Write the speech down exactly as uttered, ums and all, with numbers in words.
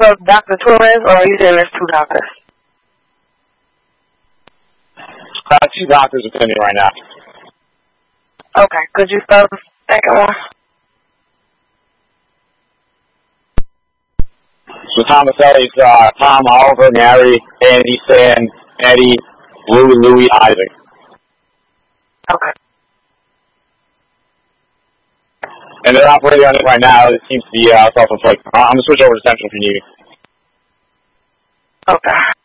So Doctor Torres, or are you saying there's two doctors? Uh, two doctors attending right now. Okay, could you spell the second one? So Tomaselli's uh, Tom, Oliver, Mary, Andy, Stan, Eddie, Louie, Louie, Isaac. Okay. And they're operating on it right now. It seems to be uh, self-inflicted. I'm going to switch over to Central if you need me. Okay.